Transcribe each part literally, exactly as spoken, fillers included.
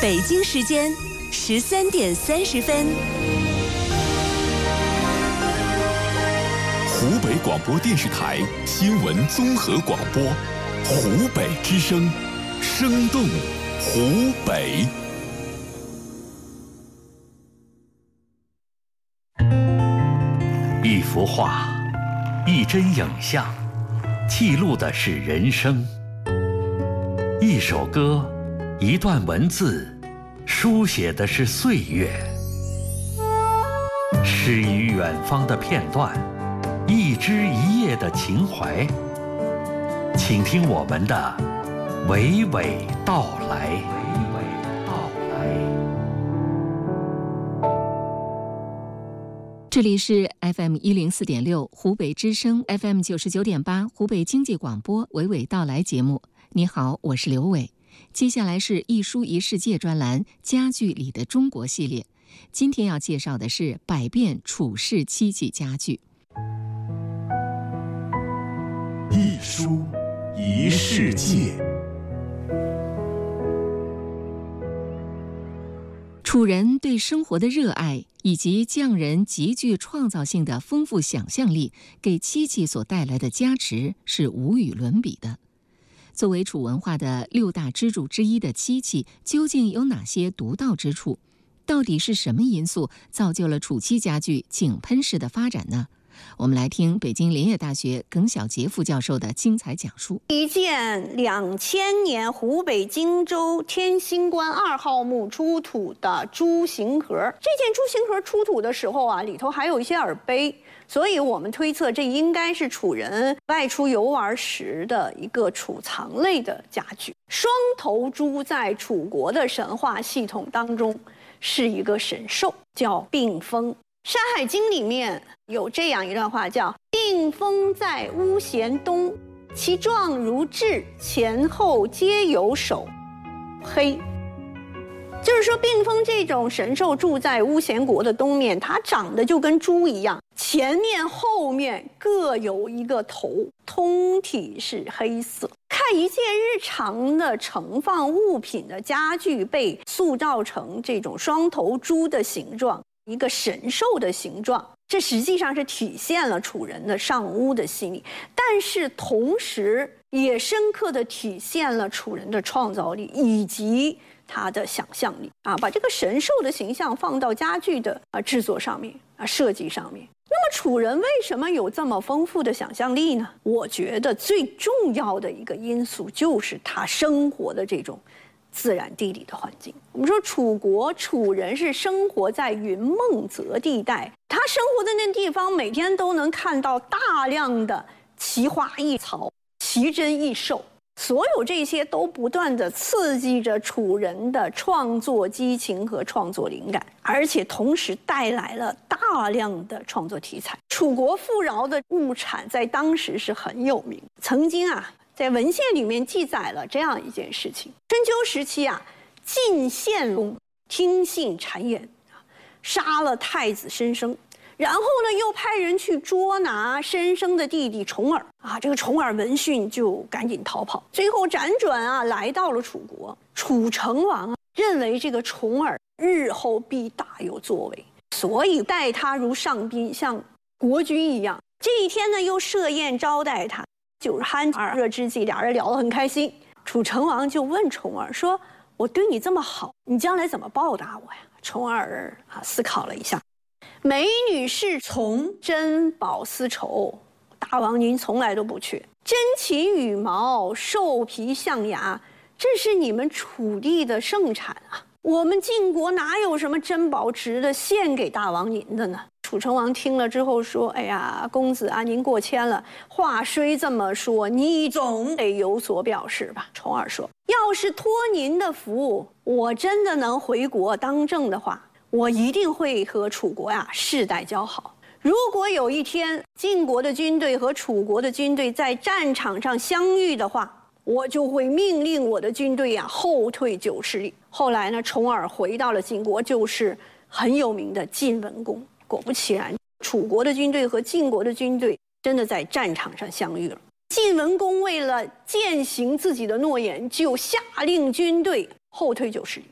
北京时间十三点三十分。 湖北广播电视台新闻综合广播，湖北之声，生动湖北。 一幅画，一帧影像，记录的是人生；一首歌，一段文字，书写的是岁月。诗与远方的片段，一枝一叶的情怀。请听我们的娓娓道来。娓娓道来。 这里是 F M 一零四点六湖北之声 F M 九十九点八湖北经济广播娓娓道来节目。你好，我是刘伟。接下来是一书一世界专栏家具里的中国系列。今天要介绍的是百变处世漆器家具。 一书一世界。 楚人对生活的热爱以及匠人极具创造性的丰富想象力，给漆器所带来的加持是无与伦比的。作为楚文化的六大支柱之一的漆器，究竟有哪些独到之处？到底是什么因素造就了楚漆家具井喷式的发展呢？我们来听北京林业大学耿晓杰副教授的精彩讲述。 一件两千年湖北荆州天心关二号墓出土的猪形盒，这件猪形盒出土的时候啊，里头还有一些耳杯，所以我们推测这应该是楚人外出游玩时的一个储藏类的家具。双头猪在楚国的神话系统当中是一个神兽，叫病风。《山海经》里面有这样一段话，叫病风在巫咸东，其状如雉，前后皆有首，黑。就是说病风这种神兽住在巫咸国的东面，它长得就跟猪一样，前面后面各有一个头，通体是黑色。看一件日常的盛放物品的家具被塑造成这种双头猪的形状，一个神兽的形状，这实际上是体现了楚人的上巫的心理，但是同时也深刻地体现了楚人的创造力以及他的想象力啊，把这个神兽的形象放到家具的啊制作上面啊设计上面。那么楚人为什么有这么丰富的想象力呢？我觉得最重要的一个因素就是他生活的这种自然地理的环境。我们说楚国楚人是生活在云梦泽地带，他生活的那地方每天都能看到大量的奇花异草、奇珍异兽，所有这些都不断地刺激着楚人的创作激情和创作灵感，而且同时带来了大量的创作题材。楚国富饶的物产在当时是很有名，曾经啊在文献里面记载了这样一件事情：春秋时期啊，晋献公听信谗言，杀了太子申生，然后呢又派人去捉拿申生的弟弟重耳啊。这个重耳闻讯就赶紧逃跑，最后辗转啊来到了楚国。楚成王啊认为这个重耳日后必大有作为，所以待他如上宾，像国君一样。这一天呢又设宴招待他。酒酣耳热之际，俩人聊得很开心。楚成王就问重耳说：“我对你这么好，你将来怎么报答我呀？”重耳啊思考了一下，美女侍从，珍宝丝绸，大王您从来都不缺。珍禽羽毛，兽皮象牙，这是你们楚地的盛产啊！我们晋国哪有什么珍宝值得献给大王您的呢？楚成王听了之后说：“哎呀，公子啊，您过谦了。话虽这么说，你总得有所表示吧？”重耳说：“要是托您的福，我真的能回国当政的话，我一定会和楚国呀世代交好。如果有一天晋国的军队和楚国的军队在战场上相遇的话，我就会命令我的军队呀后退九十里。”后来呢，重耳回到了晋国，就是很有名的晋文公。果不其然，楚国的军队和晋国的军队真的在战场上相遇了。晋文公为了践行自己的诺言，就下令军队后退九十里。这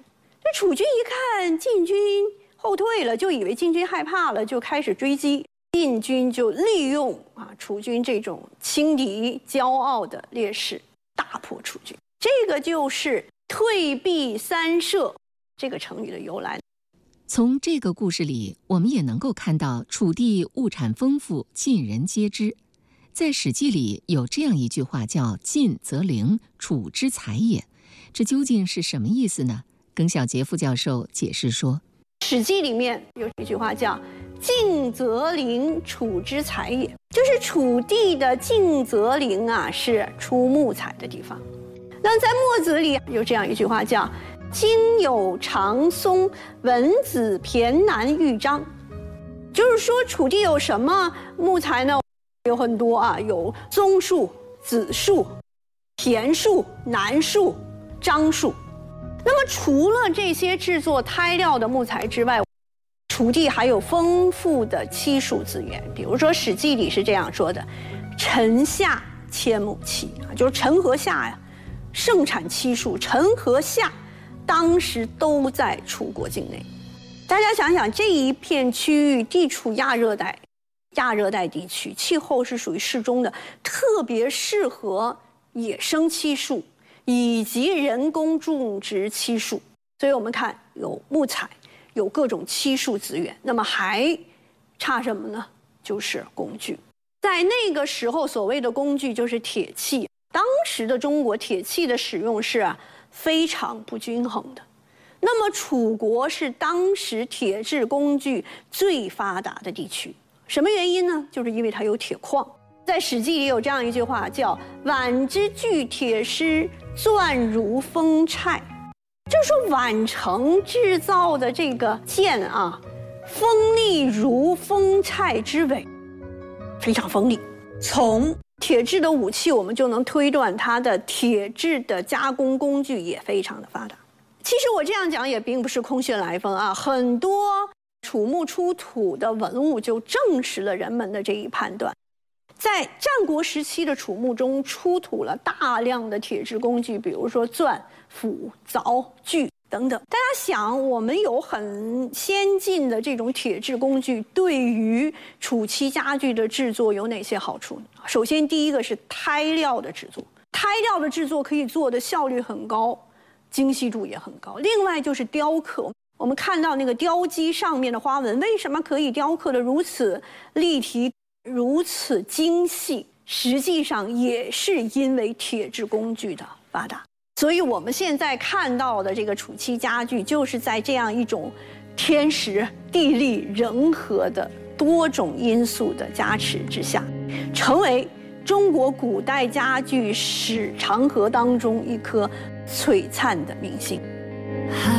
那楚军一看晋军后退了，就以为晋军害怕了，就开始追击。晋军就利用啊楚军这种轻敌骄傲的劣势，大破楚军。这个就是退避三舍这个成语的由来。 从这个故事里，我们也能够看到楚地物产丰富，尽人皆知。在《史记》里有这样一句话叫“晋则灵，楚之才也”，这究竟是什么意思呢？耿晓杰副教授解释说， 《史记》里面有一句话叫“晋则灵，楚之才也”，就是楚地的晋则灵啊，是出木材的地方。那在《墨子》里有这样一句话叫“今有长松，文子骈南豫章”，就是说楚地有什么木材呢？有很多啊，有松树、子树、骈树、南树、樟树。那么除了这些制作胎料的木材之外，楚地还有丰富的漆树资源。比如说《史记》里是这样说的：“陈夏千亩漆啊，就是陈和夏呀，盛产漆树。陈和夏当时都在楚国境内。大家想想，这一片区域地处亚热带。亚热带地区气候是属于适中的，特别适合野生漆树以及人工种植漆树。所以我们看有木材，有各种漆树资源，那么还差什么呢？就是工具。在那个时候，所谓的工具就是铁器。当时的中国铁器的使用是非常不均衡的。那么楚国是当时铁制工具最发达的地区。什么原因呢？就是因为它有铁矿。在《史记》里有这样一句话，叫“宛之具铁师，钻如风柴”，就是说宛城制造的这个剑啊，锋利如风柴之尾，非常锋利。从铁制的武器，我们就能推断它的铁制的加工工具也非常的发达。其实我这样讲也并不是空穴来风啊，很多楚墓出土的文物就证实了人们的这一判断。在战国时期的楚墓中出土了大量的铁制工具，比如说钻、斧、凿、锯等等。大家想，我们有很先进的这种铁制工具，对于楚漆家具的制作有哪些好处呢？首先，第一个是胎料的制作，胎料的制作可以做的效率很高，精细度也很高。另外就是雕刻。我们看到那个雕机上面的花纹，为什么可以雕刻得如此立体、如此精细？实际上也是因为铁制工具的发达。所以我们现在看到的这个楚漆家具，就是在这样一种天时地利人和的多种因素的加持之下，成为中国古代家具史长河当中一颗璀璨的明星。